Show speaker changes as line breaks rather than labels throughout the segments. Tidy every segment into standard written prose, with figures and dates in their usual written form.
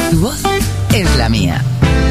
Tu voz es la mía.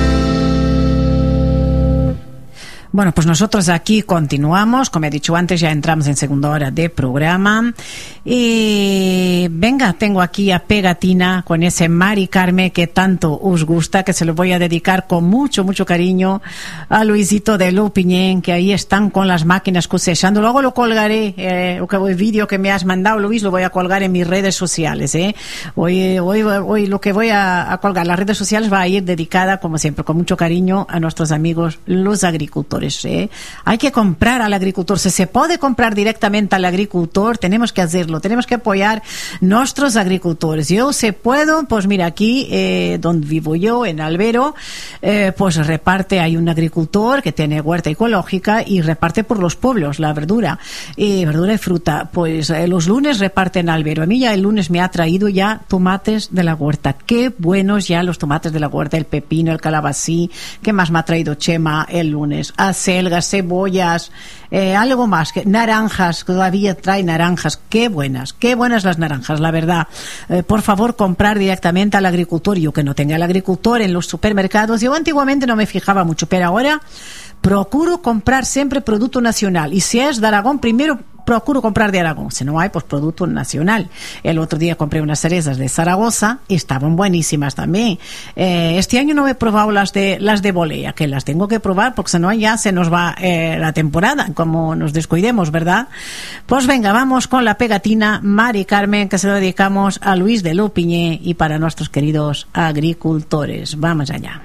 Bueno, pues nosotros aquí continuamos, como he dicho antes, ya entramos en segunda hora de programa y venga, tengo aquí a Pegatina con ese Mari Carmen que tanto os gusta, que se lo voy a dedicar con mucho cariño a Luisito de Lupiñén, que ahí están con las máquinas cosechando. Luego lo colgaré, el vídeo que me has mandado, Luis, lo voy a colgar en mis redes sociales. Hoy lo que voy a colgar, las redes sociales va a ir dedicada, como siempre, con mucho cariño a nuestros amigos los agricultores. Hay que comprar al agricultor. Si se puede comprar directamente al agricultor, tenemos que hacerlo, tenemos que apoyar nuestros agricultores. Yo se puedo, pues mira, aquí donde vivo yo, en Albero, pues reparte, hay un agricultor que tiene huerta ecológica y reparte por los pueblos la verdura y fruta. Pues los lunes reparte en Albero. A mí ya el lunes me ha traído ya tomates de la huerta. Qué buenos ya los tomates de la huerta, el pepino, el calabacín. ¿Qué más me ha traído Chema el lunes? Acelgas, cebollas, algo más, naranjas, todavía trae naranjas. Qué buenas las naranjas, la verdad. Por favor, comprar directamente al agricultor. Yo que no tenga el agricultor en los supermercados, yo antiguamente no me fijaba mucho, pero ahora procuro comprar siempre producto nacional, y si es de Aragón, primero procuro comprar de Aragón. Si no hay, pues producto nacional. El otro día compré unas cerezas de Zaragoza y estaban buenísimas también. Este año no he probado las de Bolea, que las tengo que probar porque si no ya se nos va la temporada, como nos descuidemos, ¿verdad? Pues venga, vamos con la pegatina Mari Carmen, que se lo dedicamos a Luis de Lupiñé y para nuestros queridos agricultores. Vamos allá.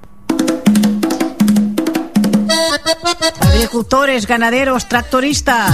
Agricultores, ganaderos, tractoristas.